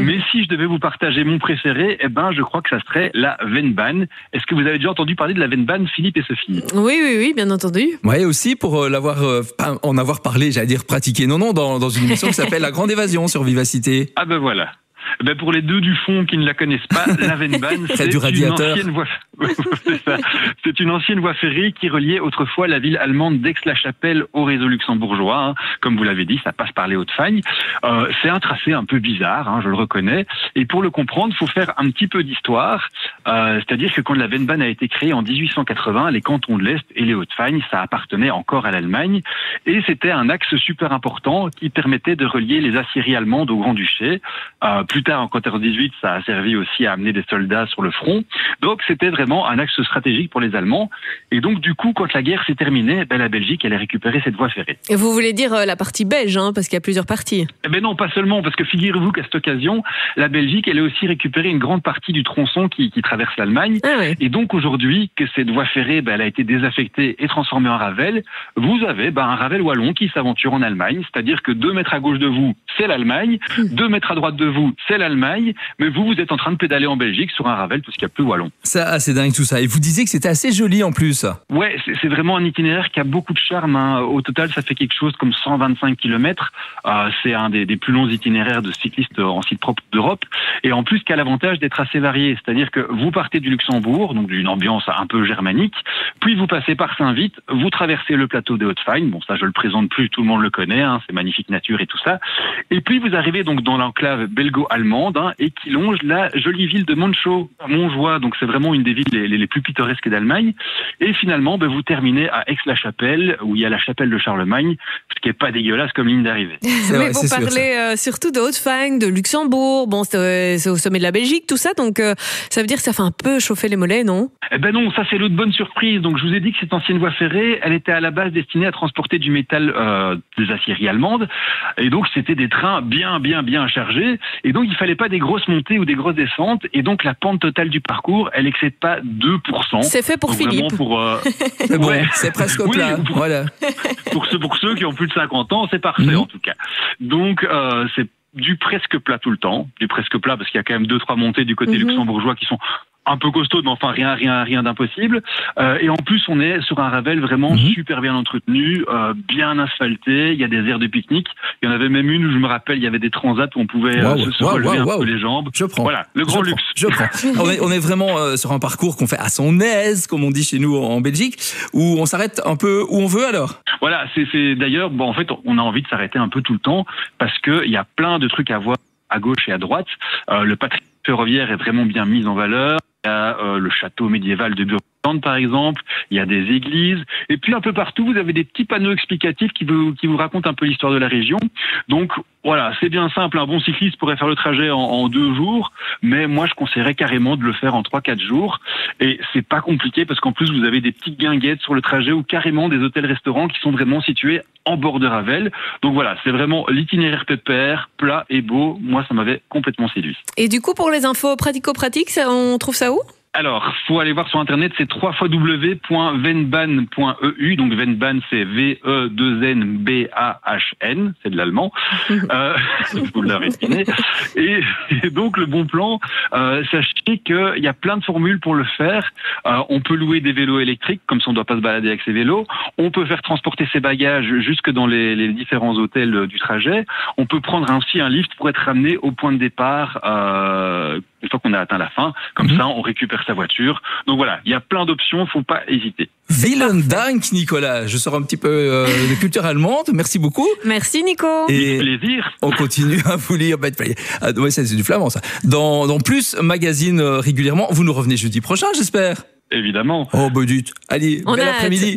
Mais si je devais vous partager mon préféré, je crois que ça serait la Vennbahn. Est-ce que vous avez déjà entendu parler de la Vennbahn, Philippe et Sophie? Oui, bien entendu. Ouais, aussi pour en avoir parlé, j'allais dire pratiqué. Non, dans une émission qui s'appelle La Grande Évasion sur Vivacité. Ah ben voilà. Pour les deux du fond qui ne la connaissent pas, la Vennbahn, c'est une ancienne voie ferrée qui reliait autrefois la ville allemande d'Aix-la-Chapelle au réseau luxembourgeois. Comme vous l'avez dit, ça passe par les Hauts-de-Fagne. C'est un tracé un peu bizarre, je le reconnais. Et pour le comprendre, il faut faire un petit peu d'histoire. C'est-à-dire que quand la Vennbahn a été créée en 1880, les cantons de l'Est et les Hauts-de-Fagne, ça appartenait encore à l'Allemagne. Et c'était un axe super important qui permettait de relier les aciéries allemandes au Grand-Duché. Plus tard, en 1418, ça a servi aussi à amener des soldats sur le front. Donc, c'était vraiment un axe stratégique pour les Allemands. Et donc, du coup, quand la guerre s'est terminée, la Belgique, elle a récupéré cette voie ferrée. Et vous voulez dire la partie belge, parce qu'il y a plusieurs parties. Non, pas seulement, parce que figurez-vous qu'à cette occasion, la Belgique, elle a aussi récupéré une grande partie du tronçon qui traverse l'Allemagne. Ah oui. Et donc, aujourd'hui, que cette voie ferrée, elle a été désaffectée et transformée en Ravel, vous avez un Ravel wallon qui s'aventure en Allemagne. C'est-à-dire que 2 mètres à gauche de vous, c'est l'Allemagne. 2 mètres à droite de vous, c'est l'Allemagne. Mais vous êtes en train de pédaler en Belgique sur un Ravel parce qu'il n'y a plus wallon. Ça, c'est dingue tout ça. Et vous disiez que c'était assez joli en plus. Ouais, c'est vraiment un itinéraire qui a beaucoup de charme. Au total, ça fait quelque chose comme 125 km. C'est un des plus longs itinéraires de cyclistes en site propre d'Europe. Et en plus, qui a l'avantage d'être assez varié. C'est-à-dire que vous partez du Luxembourg, donc d'une ambiance un peu germanique, puis vous passez par Saint-Vite, vous traversez le plateau des Hauts-de-Fagne. Bon, ça, je le présente plus, tout le monde le connaît, c'est magnifique nature et tout ça. Et puis, vous arrivez donc dans l'enclave belgo-allemande, et qui longe la jolie ville de Montjoie. Donc, c'est vraiment une des villes les plus pittoresques d'Allemagne. Et finalement, vous terminez à Aix-la-Chapelle, où il y a la chapelle de Charlemagne, ce qui est pas dégueulasse comme ligne d'arrivée. Mais vous parlez surtout de Haute-Fagne, de Luxembourg, c'est au sommet de la Belgique, tout ça, donc ça veut dire que ça fait un peu chauffer les mollets, non? Non, ça c'est l'autre bonne surprise. Donc je vous ai dit que cette ancienne voie ferrée, elle était à la base destinée à transporter du métal des aciéries allemandes, et donc c'était des trains bien chargés, et donc il fallait pas des grosses montées ou des grosses descentes, et donc la pente totale du parcours, elle excède pas 2%. C'est fait pour donc Philippe. C'est bon, c'est presque plat. Voilà. Pour ceux qui ont plus de 50 ans, c'est parfait en tout cas. Donc c'est du presque plat tout le temps, du presque plat parce qu'il y a quand même 2-3 montées du côté luxembourgeois qui sont un peu costaud, mais enfin rien d'impossible. Et en plus, on est sur un Ravel vraiment super bien entretenu, bien asphalté. Il y a des aires de pique-nique. Il y en avait même une où je me rappelle, il y avait des transats où on pouvait se relever un peu les jambes. Je prends. Voilà, le grand luxe. Je prends. On est vraiment sur un parcours qu'on fait à son aise, comme on dit chez nous en Belgique, où on s'arrête un peu où on veut alors. Voilà, c'est d'ailleurs, en fait, on a envie de s'arrêter un peu tout le temps parce que il y a plein de trucs à voir à gauche et à droite. Le patrimoine ferroviaire est vraiment bien mis en valeur. Il y a le château médiéval de Burgenland, par exemple. Il y a des églises. Et puis, un peu partout, vous avez des petits panneaux explicatifs qui vous racontent un peu l'histoire de la région. Donc, voilà, c'est bien simple. Un bon cycliste pourrait faire le trajet en 2 jours. Mais moi, je conseillerais carrément de le faire en 3-4 jours. Et c'est pas compliqué parce qu'en plus, vous avez des petites guinguettes sur le trajet ou carrément des hôtels-restaurants qui sont vraiment situés en bord de Ravel. Donc voilà, c'est vraiment l'itinéraire pépère, plat et beau. Moi, ça m'avait complètement séduit. Et du coup, pour les infos pratico-pratiques, on trouve ça où ? Alors, faut aller voir sur internet, c'est www.vennbahn.eu. Donc Vennbahn, c'est V-E-2-N-B-A-H-N, c'est de l'allemand. Vous l'avez deviné. Et donc le bon plan, sachez qu'il y a plein de formules pour le faire. On peut louer des vélos électriques, comme si on ne doit pas se balader avec ses vélos. On peut faire transporter ses bagages jusque dans les différents hôtels du trajet. On peut prendre aussi un lift pour être ramené au point de départ une fois qu'on a atteint la fin. Comme ça, on récupère sa voiture. Donc voilà, il y a plein d'options, faut pas hésiter. Vielen Dank, Nicolas. Je sors un petit peu de culture allemande. Merci beaucoup. Merci, Nico. Et plaisir. On continue à vous lire. Ouais, c'est du flamand, ça. Dans Plus Magazine régulièrement. Vous nous revenez jeudi prochain, j'espère. Évidemment. Oh, dites. Allez, bel après-midi.